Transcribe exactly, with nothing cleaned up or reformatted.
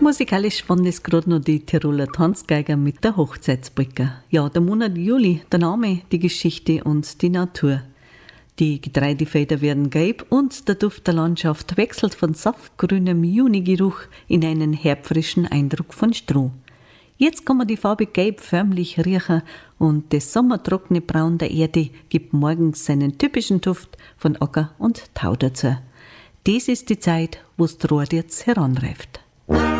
Musikalisch waren das gerade noch die Tiroler Tanzgeiger mit der Hochzeitsbrücke. Ja, der Monat Juli, der Name, die Geschichte und die Natur. Die Getreidefelder werden gelb und der Duft der Landschaft wechselt von saftgrünem Junigeruch in einen herbfrischen Eindruck von Stroh. Jetzt kann man die Farbe gelb förmlich riechen und das sommertrockene Braun der Erde gibt morgens seinen typischen Duft von Acker und Tau dazu. Das ist die Zeit, wo das Rohr jetzt heranreift.